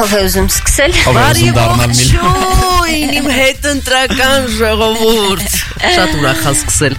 Ով է ուզում սկսել։ Բարի ողջույն իմ հետընտրական ժողովուրդ։ Շատ ուրախ եմ սկսել։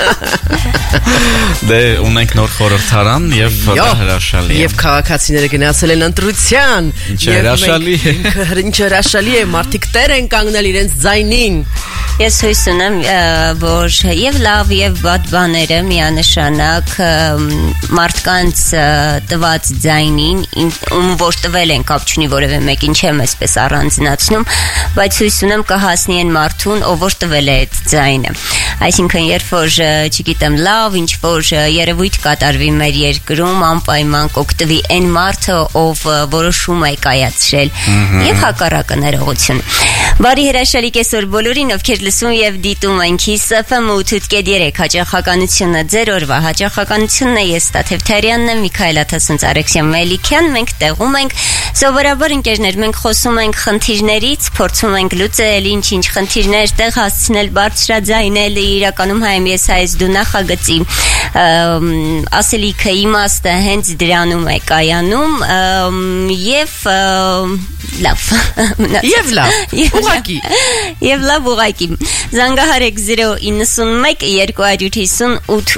Դե ունենք նոր խորհրդարան եւ հրաշալի է։ Եվ քաղաքացիները գնացել են ընտրության։ Ինչ հրաշալի է, մարդիկ տեր են կանգնել իրենց ձայնին։ Ես հույս ունեմ, որ եւ լավ եւ վատ բաները միանշանակ մարդկանց տված ձայնին, ում որ տվել են կապ չունի որևէ մեկին չեմ այսպես առանձնացնում, բայց հույս ունեմ կհասնի այն մարդուն, ով որ տվել է այդ ձայնը։ Այսինքն երբ որ, չգիտեմ, լավ ինչ որ երևույթ կատարվի մեր երկրում, անպայման կօգտվի այն մարդը, ով որոշում է կայացրել եւ հակառակը ներողություն։ Բարի հրաշալի կեսօր բոլորին, ովքեր լսում եւ դիտում են Kiss FM 8.3 հաճախականությունը ձեր օրվա հաճախականությունն է, ես Տաթևթարյանն եմ, Միքայել Աթասունց, Արեքսիան Մելիքյան, մենք տեղում ենք սովորաբար ընկերներ, մենք խոսում ենք խնդիրներից, փորձում ենք լուծել ինչ խնդիրներ տեղ հասցնել, բարձրաձայնել, իրականում հայմես այս դու նախագծի ասելիքը իմաստը հենց դրանում է կայանում եւ լավ ուղղակի եւ լավ ուղղակի զանգահարեք 091 258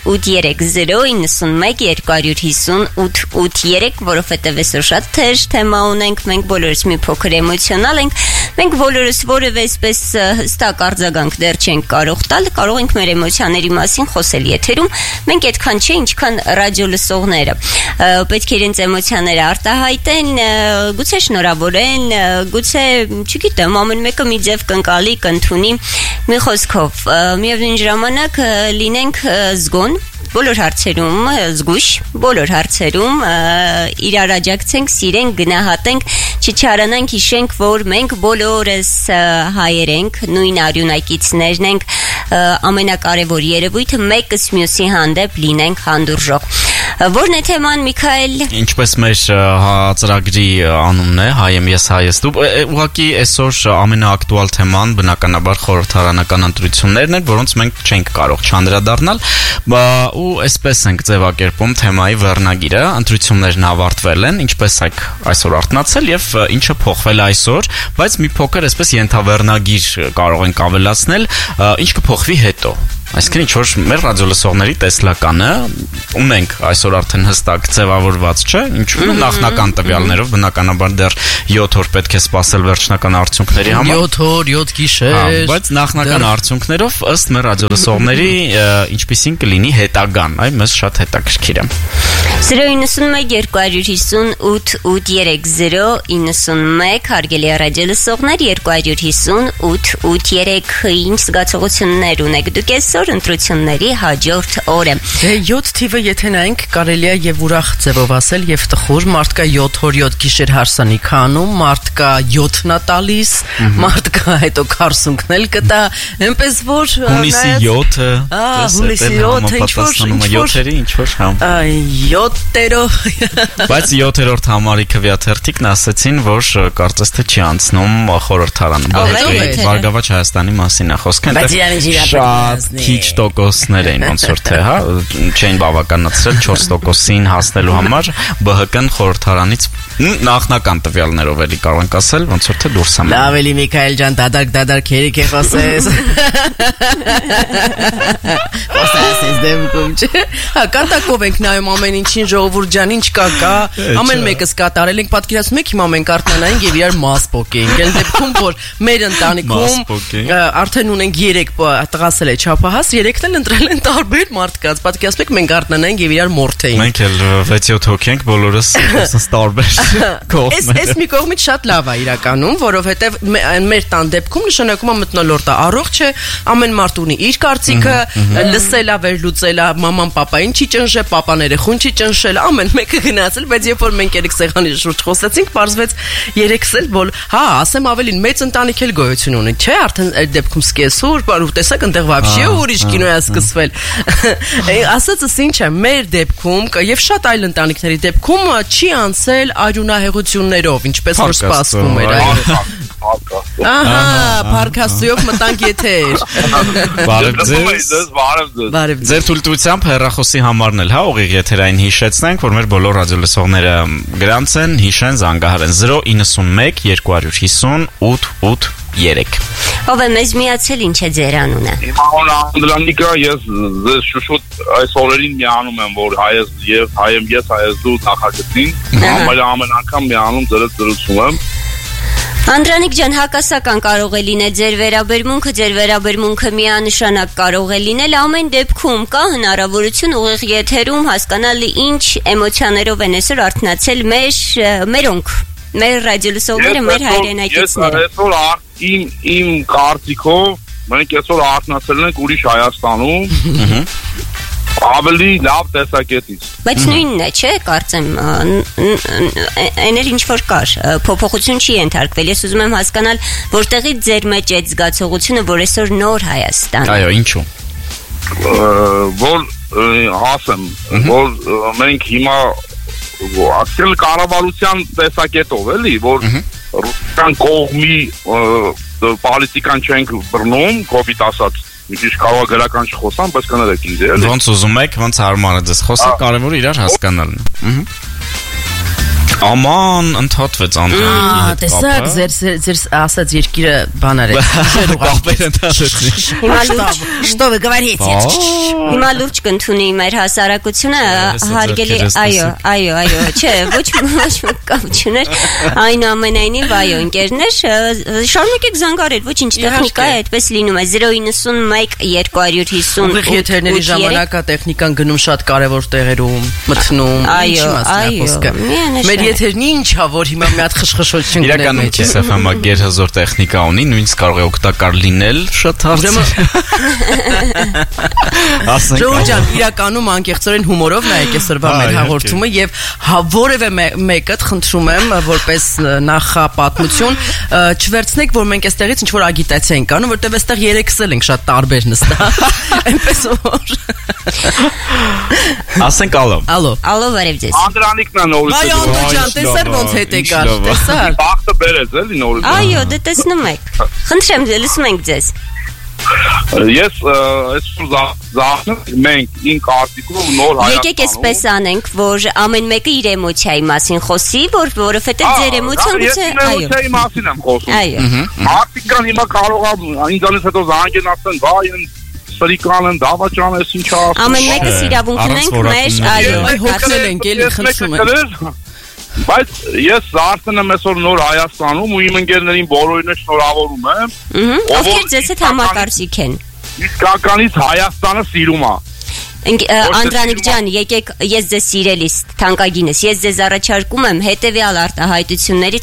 830 91 258 որովհետեւ այսօր շատ թեժ թեմա ունենք, մենք բոլորս մի փոքր էմոցիոնալ ենք, մենք բոլորս որևէ այսպես հստակ արձագանք դեռ չենք կարող տալ, կարող ենք մեր էմոցիաների մասին խոսել եթերում, մենք այդքան չէ, ինչքան ռադիո լսողները, պետք է իրենց էմոցիաները արտահայտեն, գուցե շնորհավորեն, գուցե, չգիտեմ, ամեն մեկը մի ձև կընկալի, կընդունի, մի խոսքով, միևնույն ժամանակ լինենք զգոն, բոլոր հարցերում զգույշ, բոլոր հարցերում իրար աջակցենք, սիրենք, գնահատենք, չչարանանք, հիշենք, որ մենք բոլորս հայեր ենք, նույն արյունակիցներն ենք, ամենակարևոր երևույթը մեկս մյուսի հանդեպ լինենք հանդուրժող։ Որն է թեման, Միքայել։ Ինչպես մեր ծրագրի անունն է, հայեմ ես հայես դու, ուղղակի այսօր ամենաակտուալ թեման բնականաբար խորհրդարանական ընտրություններն են, որոնց մենք չենք կարող չանդրադառնալ, ու այսպես ենք ձևակերպում թեմայի վերնագիրը, ընտրություններն ավարտվել են, ինչպես եք այսօր արթնացել եւ ինչը փոխվել այսօր, բայց մի փոքր այսպես ենթավերնագիր կարող ենք ավելացնել, ինչ կփոխվի հետո։ Այսինքն ինչ որ մեր ռադիոլսողների տեսլականը ունենք այսօր արդեն հստակ ձևավորված չէ, ինչու նախնական տվյալներով բնականաբար դեռ 7 օր պետք է սպասել վերջնական արդյունքների համար 7 օր, 7 գիշեր, բայց նախնական արդյունքներով ըստ մեր ռադիոլսողների ինչպիսին կլինի հետագան, այ մեզ շատ հետաքրքիր է 091 258 830 հարգելի ռադիոլսողներ 258 883 ինչ զգացողություններ ունեք դուք այսօր ընտրությունների հաջորդ օրը։ Դե 7 թիվը եթե նայենք կարելի է եւ ուրախ ձևով ասել եւ տխուր, մարդկա 7 օր 7 գիշեր հարսանիք անում, մարդկա 7-ն է տալիս, մարդկա հետո քարսունքն էլ կտա, այնպես որ հունիսի 7-ը, հունիսի 7-ը ինչ որ համ 7-երով բայց 7-րդ համարի քվեաթերթիկն ասացին, որ կարծես թե չի անցնում խորհրդարանը, Բարգավաճ Հայաստանի մասին է խոսքը, շատ քիչ տոկոսներ էին ոնց որ թե, հա, չէին բավականացրել 4%-ին հասնելու համար ԲՀԿ-ն խորհրդարանից նախնական տվյալներով էլի կարող ենք ասել, ոնց որ թե դուրս է։ Լավ էլի Միքայել ջան, դադարք երեք է խոսես։ Խոսես դեպքում չէ։ Հա, կատակով ենք նայում ամեն ինչին ժողովուրդ ջան, ինչ կա, ամեն մեկս կատարել ենք, պատկերացնում եք հիմա մենք արթնանայինք եւ իրար մասպոկ ենք։ Այն դեպքում որ մեր ընտանիքում արդեն ունենք 3 տղասել է չափահաս, 3-ն էլ ընտրել են տարբեր մարդկանց։ Պատկերացնում եք մենք արթնանայինք եւ իրար մորթեինք։ Մենք էլ 6-7 հոգի ենք, բոլորս տարբեր կողմեր։ Այս մի կողմից շատ լավ է իրականում, որովհետեւ մեր տան դեպքում նշանակում է մթնոլորտը առողջ է, ամեն մարդ ունի իր կարծիքը, լսելա, վերլուծելա, մաման պապային չի ճնշել, պապան երեխուն չի ճնշել, ամեն մեկը գնացել, բայց երբ որ մենք երեք սեղանի շուրջ խոսեցինք, պարզվեց երեքս էլ հա, ասեմ ավելին մեծ ընտանիք էլ գոյություն ունի, չէ, արդեն այդ դեպքում սկեսուր, ու տեսակ այնտեղ вообще ուրիշ կինո է սկսվել։ Ասածս ինչ է, մեր դեպքում եւ շատ այլ ընտանիքների դեպքում չի անցել արյունահեղություններով, ինչպես որ սպասվում էր։ podcast։ Ահա, podcast-ով մտանք եթեր։ Բարև ձեզ։ Բարև Ձեր թույլտվությամբ հեռախոսի համարն էլ, հա, ուղիղ եթերային հիշեցնենք, որ մեր բոլոր ռադիոլսողները գրանցեն, հիշեն, զանգահարեն 091 250 883։ Ով է մեզ միացել, ինչ է ձեր անունը։ Իմ անունը Անդրանիկա, ես ձեզ շուշուտ այս օրերին միանում եմ, որ հայես դու նախագծին, ամեն անգամ միանում ձերդ զրուցում եմ։ Անդրանիկ ջան, հակասական կարող է լինել ձեր վերաբերմունքը միանշանակ կարող է լինել, ամեն դեպքում կա հնարավորություն ուղիղ եթերում հասկանալ ինչ էմոցիաներով են այսօր արթնացել մերոնք, մեր ռադիոլսողները, մեր հայրենակիցները։ Ես այսօր իմ կարծիքով մենք այսօր արթնացել ենք ուրիշ Հայաստանում, ավելի լավ տեսակետից։ Բայց նույնն է, չէ, կարծեմ, էներ ինչ որ կար, փոփոխություն չի ենթարկվել։ Ես ուզում եմ հասկանալ, որտեղից ձեր մեջ այդ զգացողությունը, որ այսօր նոր Հայաստան։ Այո, ինչու։ Որ ասեմ, որ մենք հիմա ասել կառավարության տեսակետով էլի, որ ռուսական կողմի պոլիտիկան չենք բռնում, կոպիտ ասած։ Մի քիչ կարող գրական չխոսամ, բայց կներեք ինձ էլի։ Ոնց ուզում եք, ոնց հարմար է ձեզ խոսել, կարևորը իրար հասկանալն է։ Աման ընդհատվեց Անդրանիկի հետ կապը։ Տեսակ, ձեր ասած երկիրը բաներ է։ Կապեր ընդհատեցին։ Что вы говорите? Հիմա լուրջ կընդունի մեր հասարակությունը, հարգելի, այո, չէ, ոչ կապ չուներ, այնուամենայնիվ, այո, ընկերներ, շարունակեք զանգարել, ոչինչ, տեխնիկա է, այդպես լինում է, 091 250 Ուղիղ եթերների ժամանակ տեխնիկան գնում շատ կարևոր տեղերում, մտնում, այո, եթերն ինչա, որ հիմա մի հատ խշխշոտ իրականում KSFM-ը գերհզոր տեխնիկա ունի, նույնիսկ կարող է օգտակար լինել շատ հարցեր։ Ջորջան, իրականում անկեղծորեն հումորով նայեք այսօրվա մեր հաղորդումը եւ որևէ մեկը խնդրում եմ, որպես նախապատմություն, չվերցնեք, որ մենք այստեղից ինչ որ ագիտացիա ենք անում, որտեղ այստեղ երեքս էլ ենք շատ տարբեր նստած։ Այնպես որ ասենք ալո։ Ալո, բարև ձեզ։ Անդրանիկն է նորից։ Տեսար ոնց հետ եկար, տեսար։ Բախտը բերեց էլի նորից։ Այո, դե տեսնում եք։ Խնդրեմ, լսում ենք ձեզ։ Ես այսօր մենք ին կարծիքով նոր Հայաստանում։ Եկեք այսպես անենք, որ ամեն մեկը իր էմոցիայի մասին խոսի, որովհետև ձեր էմոցիան գուցե այո։ Ես էմոցիայի մասին եմ խոսում։ Այո։ Մարդիկան հիմա կարող է ինձանից հետո զանգեն ասեն, վայ, սրիկան են, դավաճան ես ինչ ասում։ Ամեն մեկը իրավունք ունենք մեր, այո, հոգնել ենք, էլի խնդրում եմ։ Բայց ես արդեն եմ այսօր նոր Հայաստանում ու իմ ընկերներին բոլորին շնորհավորում եմ։ Ովքեր ձեզ հետ համակարծիք են։ Իսկականից Հայաստանը սիրում է։ Անդրանիկ ջան, եկեք, ես ձեզ սիրելիս, թանկագինս, ես ձեզ առաջարկում եմ հետևյալ արտահայտություններից